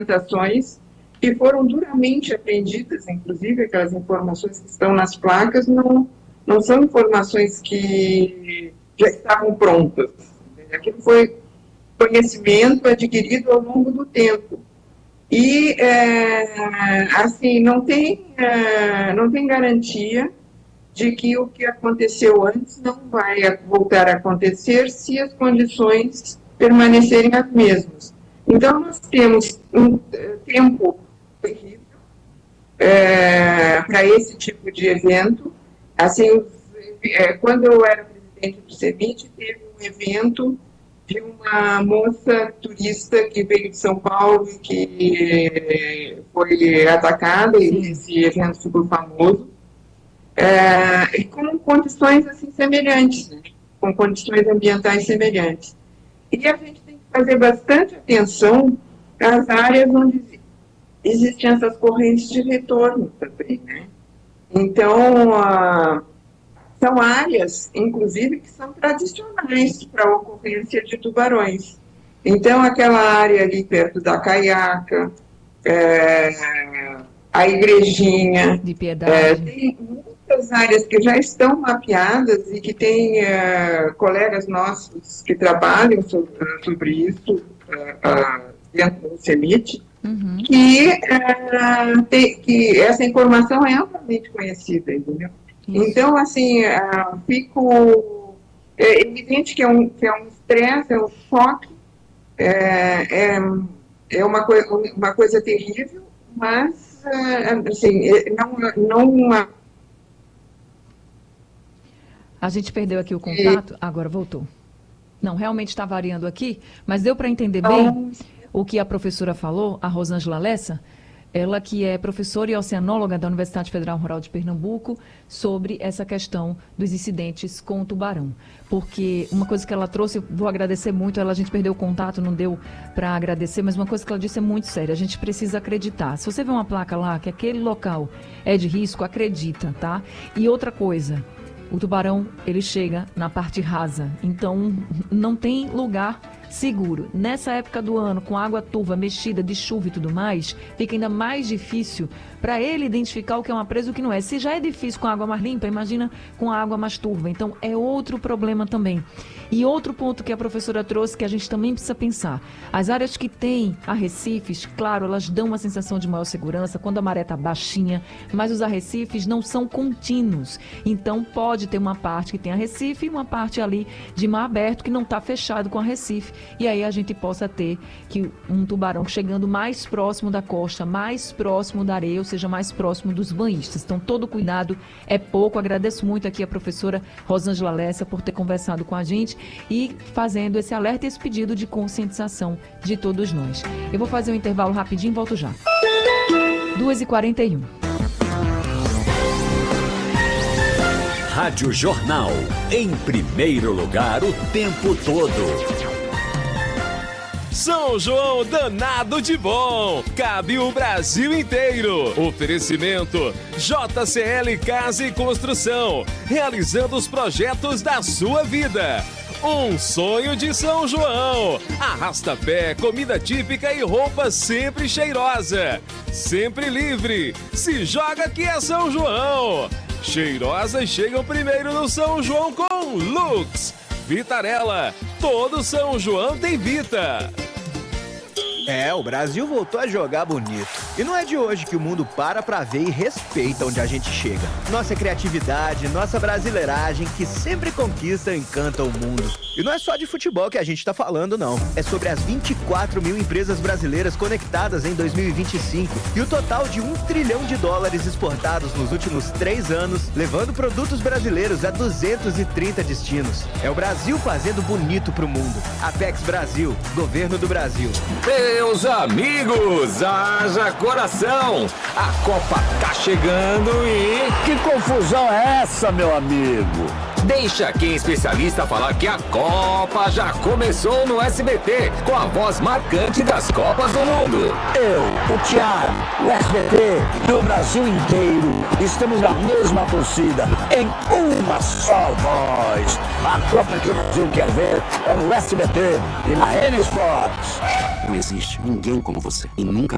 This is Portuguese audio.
orientações que foram duramente aprendidas, inclusive aquelas informações que estão nas placas não são informações que já estavam prontas. Aquilo foi conhecimento adquirido ao longo do tempo. E, assim, não tem garantia de que o que aconteceu antes não vai voltar a acontecer se as condições permanecerem as mesmas. Então, nós temos um tempo terrível para esse tipo de evento. Assim, quando eu era presidente do CEMIT, teve um evento de uma moça turista que veio de São Paulo e que foi atacada, e esse evento ficou famoso, e com condições assim, semelhantes, né? Com condições ambientais semelhantes. E a gente tem que fazer bastante atenção às áreas onde existem essas correntes de retorno também, né? Então, são áreas, inclusive, que são tradicionais para a ocorrência de tubarões. Então, aquela área ali perto da Caiaca, a Igrejinha, de Piedade. Tem muitas áreas que já estão mapeadas e que tem colegas nossos que trabalham sobre isso dentro do CEMIT, que essa informação é amplamente conhecida, entendeu? Então, assim, é evidente que é um estresse, é um choque, é uma coisa terrível, mas, assim, não... A gente perdeu aqui o contato, agora voltou. Não, realmente está variando aqui, mas deu para entender bem o que a professora falou, a Rosângela Lessa, ela que é professora e oceanóloga da Universidade Federal Rural de Pernambuco, sobre essa questão dos incidentes com o tubarão. Porque uma coisa que ela trouxe, eu vou agradecer muito, a gente perdeu o contato, não deu para agradecer, mas uma coisa que ela disse é muito séria, a gente precisa acreditar. Se você vê uma placa lá que aquele local é de risco, acredita, tá? E outra coisa, o tubarão, ele chega na parte rasa, então não tem lugar seguro. Nessa época do ano, com água turva, mexida, de chuva e tudo mais, fica ainda mais difícil para ele identificar o que é uma presa e o que não é. Se já é difícil com a água mais limpa, imagina com a água mais turva. Então, é outro problema também. E outro ponto que a professora trouxe, que a gente também precisa pensar. As áreas que têm arrecifes, claro, elas dão uma sensação de maior segurança quando a maré está baixinha, mas os arrecifes não são contínuos. Então, pode ter uma parte que tem arrecife e uma parte ali de mar aberto que não está fechado com arrecife. E aí a gente possa ter que um tubarão chegando mais próximo da costa, mais próximo da areia, ou seja, mais próximo dos banhistas. Então, todo cuidado é pouco. Agradeço muito aqui a professora Rosângela Lessa por ter conversado com a gente e fazendo esse alerta e esse pedido de conscientização de todos nós. Eu vou fazer um intervalo rapidinho e volto já. 2h41. Rádio Jornal, em primeiro lugar o tempo todo. São João danado de bom, cabe o Brasil inteiro. Oferecimento JCL Casa e Construção, realizando os projetos da sua vida. Um sonho de São João. Arrasta-pé, comida típica e roupa sempre cheirosa. Sempre livre. Se joga que é São João. Cheirosas chegam primeiro no São João com Lux. Vitarella, todo São João tem Vita. O Brasil voltou a jogar bonito. E não é de hoje que o mundo para pra ver e respeita onde a gente chega. Nossa criatividade, nossa brasileiragem, que sempre conquista e encanta o mundo. E não é só de futebol que a gente tá falando, não. É sobre as 24 mil empresas brasileiras conectadas em 2025 e o total de $1 trilhão exportados nos últimos 3 anos, levando produtos brasileiros a 230 destinos. É o Brasil fazendo bonito pro mundo. Apex Brasil, Governo do Brasil. Meus amigos, haja coração! A Copa tá chegando e... Que confusão é essa, meu amigo? Deixa quem é especialista falar que a Copa já começou no SBT, com a voz marcante das Copas do Mundo. Eu, o Thiago, o SBT e o Brasil inteiro estamos na mesma torcida, em uma só voz. A Copa que o Brasil quer ver é no SBT e na N Sports. Não existe ninguém como você e nunca